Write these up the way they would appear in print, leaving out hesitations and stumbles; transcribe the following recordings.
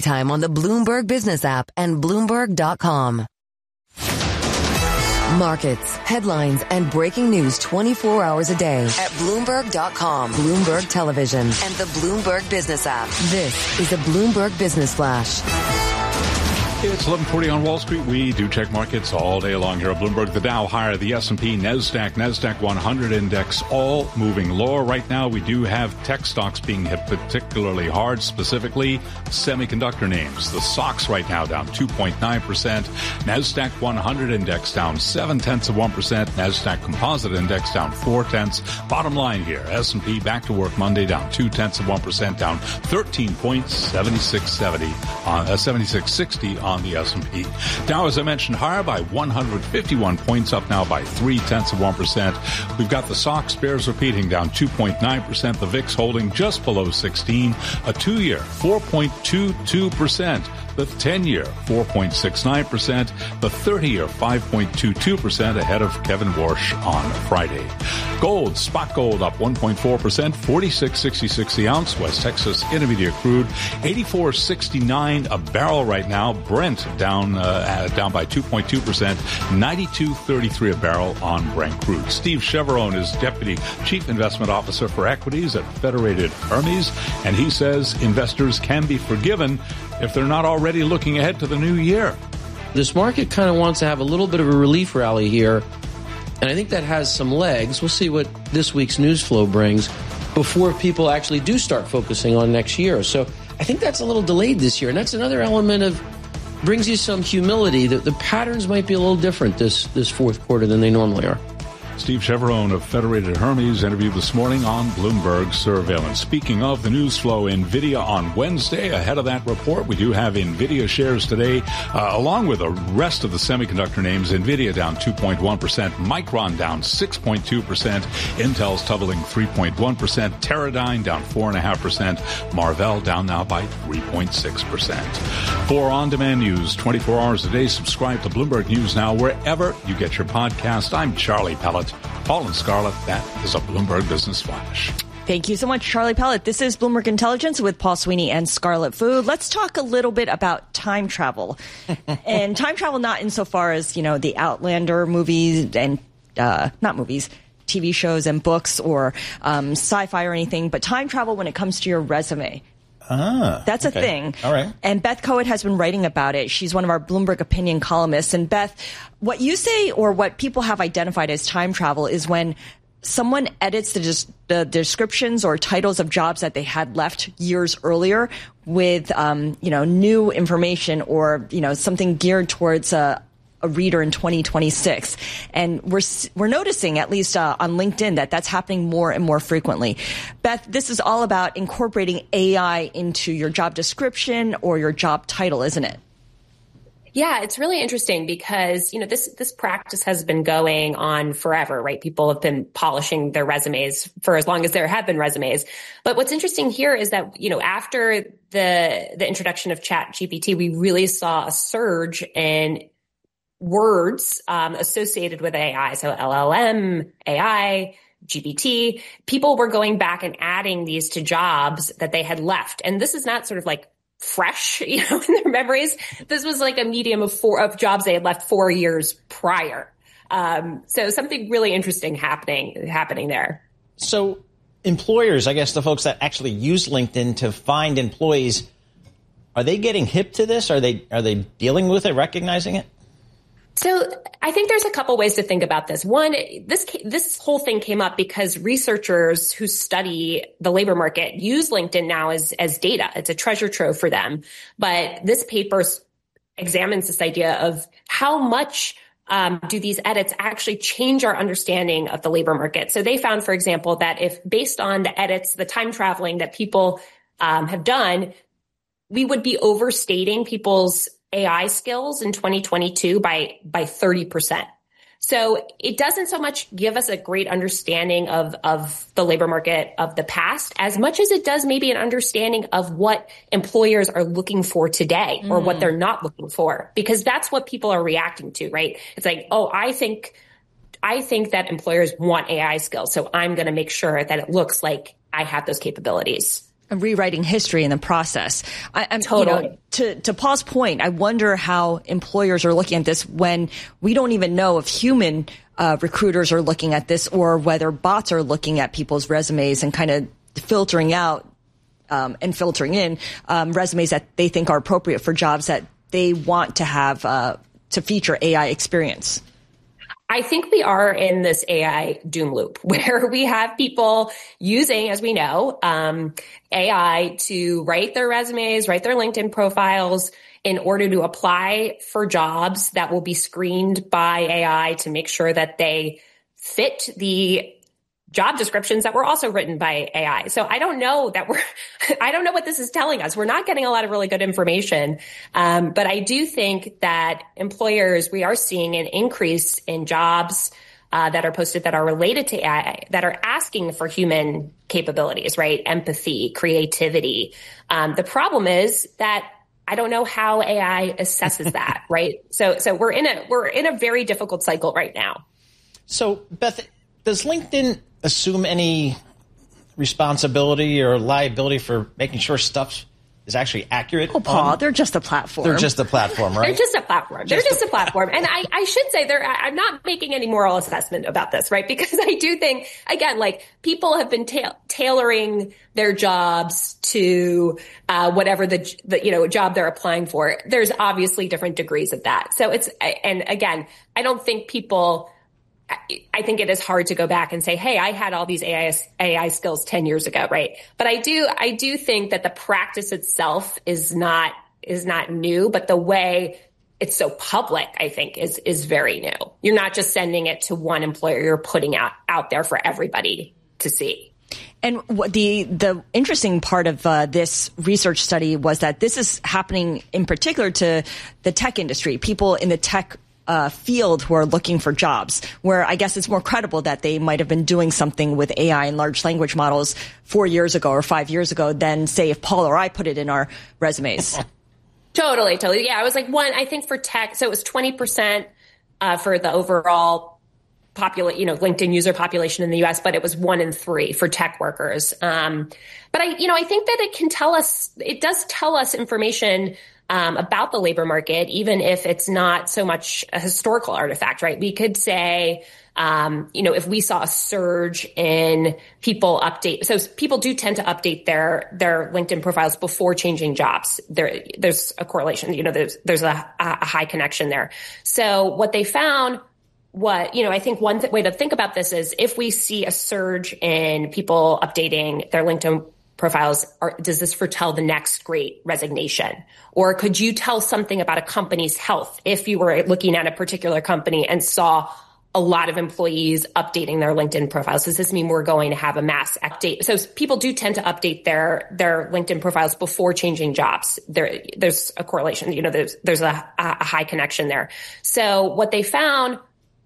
time on the Bloomberg Business app and Bloomberg.com. Markets, headlines, and breaking news 24 hours a day at Bloomberg.com, Bloomberg Television, and the Bloomberg Business app. This is a Bloomberg Business Flash. It's 11:40 on Wall Street. We do check markets all day long here at Bloomberg. The Dow higher, the S&P, NASDAQ 100 index, all moving lower. Right now, we do have tech stocks being hit particularly hard, specifically semiconductor names. The SOX right now down 2.9%. NASDAQ 100 index down 0.7%. NASDAQ Composite index down 0.4. Bottom line here, S&P back to work Monday down 0.2%, down 76.60 on the S&P. Dow, as I mentioned, higher by 151 points, up now by 0.3%. We've got the SOX bears repeating down 2.9%. The VIX holding just below 16. A 2-year 4.22%. The 10-year 4.69%. The 30-year 5.22% ahead of Kevin Warsh on Friday. Gold, spot gold up 1.4%, 46.66 the ounce. West Texas Intermediate crude 84.69 a barrel right now. Brent down by 2.2%, 92.33 a barrel on Brent crude. Steve Cheverone is Deputy Chief Investment Officer for Equities at Federated Hermes, and he says investors can be forgiven if they're not already looking ahead to the new year. This market kind of wants to have a little bit of a relief rally here, and I think that has some legs. We'll see what this week's news flow brings before people actually do start focusing on next year. So I think that's a little delayed this year, and that's another element of brings you some humility that the patterns might be a little different this fourth quarter than they normally are. Steve Cheverone of Federated Hermes interviewed this morning on Bloomberg Surveillance. Speaking of the news flow, NVIDIA on Wednesday. Ahead of that report, we do have NVIDIA shares today, along with the rest of the semiconductor names. NVIDIA down 2.1%, Micron down 6.2%, Intel's tumbling 3.1%, Teradyne down 4.5%, Marvell down now by 3.6%. For on-demand news 24 hours a day, subscribe to Bloomberg News Now wherever you get your podcast. I'm Charlie Pellet. Paul and Scarlett, that is a Bloomberg Business Flash. Thank you so much, Charlie Pellet. This is Bloomberg Intelligence with Paul Sweeney and Scarlett Fu. Let's talk a little bit about time travel. And time travel not insofar as, the Outlander movies and, not movies, TV shows and books or sci-fi or anything, but time travel when it comes to your resume. That's okay. A thing. All right. And Beth Cohen has been writing about it. She's one of our Bloomberg Opinion columnists. And Beth, what you say or what people have identified as time travel is when someone edits the descriptions or titles of jobs that they had left years earlier with, new information or, something geared towards a reader in 2026. And we're noticing, at least on LinkedIn, that's happening more and more frequently. Beth, this is all about incorporating AI into your job description or your job title, isn't it? Yeah, it's really interesting because, this practice has been going on forever, right? People have been polishing their resumes for as long as there have been resumes. But what's interesting here is that, after the introduction of ChatGPT, we really saw a surge in words associated with AI. So LLM, AI, GPT, people were going back and adding these to jobs that they had left. And this is not sort of like fresh, in their memories. This was like a medium of jobs they had left 4 years prior. So something really interesting happening there. So employers, I guess the folks that actually use LinkedIn to find employees, are they getting hip to this? Are they dealing with it, recognizing it? So I think there's a couple ways to think about this. One, this whole thing came up because researchers who study the labor market use LinkedIn now as data. It's a treasure trove for them. But this paper examines this idea of how much do these edits actually change our understanding of the labor market. So they found, for example, that if based on the edits, the time traveling that people have done, we would be overstating people's AI skills in 2022 by 30%. So it doesn't so much give us a great understanding of the labor market of the past as much as it does maybe an understanding of what employers are looking for today or what they're not looking for, because that's what people are reacting to, right? It's like, oh, I think that employers want AI skills, so I'm going to make sure that it looks like I have those capabilities. And rewriting history in the process. I'm totally. To Paul's point, I wonder how employers are looking at this when we don't even know if human recruiters are looking at this or whether bots are looking at people's resumes and kind of filtering out and filtering in resumes that they think are appropriate for jobs that they want to have to feature AI experience. I think we are in this AI doom loop where we have people using, as we know, AI to write their resumes, write their LinkedIn profiles in order to apply for jobs that will be screened by AI to make sure that they fit the job descriptions that were also written by AI. So I don't know what this is telling us. We're not getting a lot of really good information. But I do think that employers, we are seeing an increase in jobs that are posted that are related to AI, that are asking for human capabilities, right? Empathy, creativity. The problem is that I don't know how AI assesses that, right? So we're in a very difficult cycle right now. So Beth, does LinkedIn assume any responsibility or liability for making sure stuff is actually accurate? Oh, Paul, they're just a platform. They're just a platform, right? They're just a platform. They're just a platform. And I should say I'm not making any moral assessment about this, right? Because I do think, again, like people have been tailoring their jobs to whatever the job they're applying for. There's obviously different degrees of that. So and again, I don't think I think it is hard to go back and say, hey, I had all these AI skills 10 years ago, right? But I do think that the practice itself is not new, but the way it's so public, I think, is very new. You're not just sending it to one employer, you're putting out there for everybody to see. And the interesting part of this research study was that this is happening in particular to the tech industry, people in the tech field who are looking for jobs, where I guess it's more credible that they might have been doing something with AI and large language models 4 years ago or 5 years ago than, say, if Paul or I put it in our resumes. Totally. Yeah, I was like I think for tech, so it was 20% for the overall LinkedIn user population in the US, but it was 1 in 3 for tech workers. But I think that it does tell us information about the labor market, even if it's not so much a historical artifact, right? We could say, if we saw a surge in people so people do tend to update their LinkedIn profiles before changing jobs. There's a correlation, there's a high connection there. So what they found, I think one way to think about this is if we see a surge in people updating their LinkedIn profiles, does this foretell the next great resignation? Or could you tell something about a company's health if you were looking at a particular company and saw a lot of employees updating their LinkedIn profiles? Does this mean we're going to have a mass update? So people do tend to update their LinkedIn profiles before changing jobs. There's a correlation, there's a high connection there. So what they found,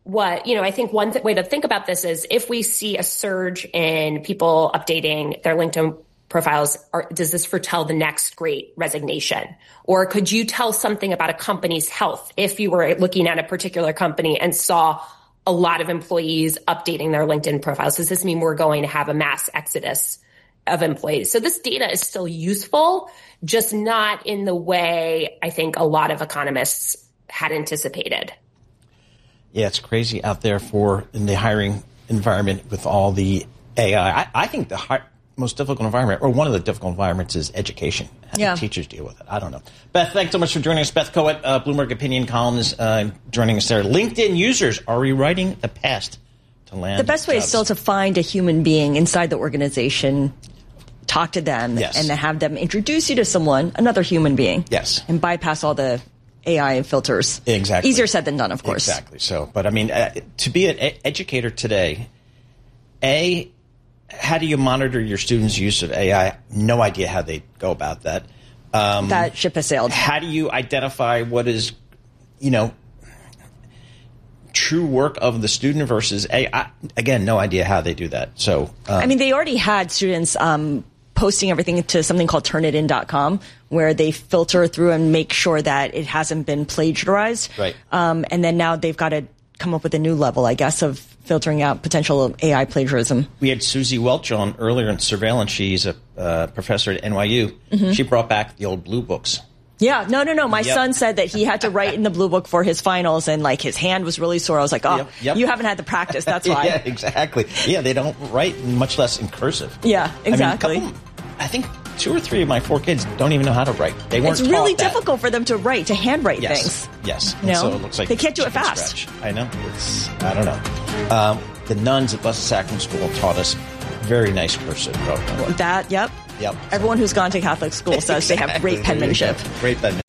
I think one way to think about this is if we see a surge in people updating their LinkedIn profiles, does this foretell the next great resignation? Or could you tell something about a company's health if you were looking at a particular company and saw a lot of employees updating their LinkedIn profiles? Does this mean we're going to have a mass exodus of employees? So this data is still useful, just not in the way I think a lot of economists had anticipated. Yeah, it's crazy out there in the hiring environment with all the AI. I think the most difficult environment, or one of the difficult environments, is education. How do teachers deal with it? I don't know. Beth, thanks so much for joining us. Beth Koett, Bloomberg Opinion columnist, joining us there. LinkedIn users are rewriting the past to land The best way jobs. is still to find a human being inside the organization, talk to them, Yes. and then have them introduce you to another human being. Yes. And bypass all the AI filters. Exactly. Easier said than done, of course. Exactly. So, but I mean, to be an educator today, how do you monitor your students' use of AI? No idea how they go about that. That ship has sailed. How do you identify what is, true work of the student versus AI? Again, no idea how they do that. So, they already had students posting everything to something called turnitin.com, where they filter through and make sure that it hasn't been plagiarized. Right. And then now they've got to come up with a new level, I guess, of filtering out potential AI plagiarism. We had Susie Welch on earlier in surveillance. She's a professor at NYU. Mm-hmm. She brought back the old blue books. Yeah, no. My son said that he had to write in the blue book for his finals, and like his hand was really sore. I was like, you haven't had the practice. That's why. Yeah, exactly. Yeah, they don't write, much less in cursive. Yeah, exactly. I think 2 or 3 of my 4 kids don't even know how to write. They weren't. It's really difficult for them to handwrite things. Yes. You know? So it looks like they can't do it fast. Scratch. I know. I don't know. The nuns at Blessed Sacrament School taught us very nice cursive. Yep. Everyone who's gone to Catholic school says they have great penmanship. Great penmanship.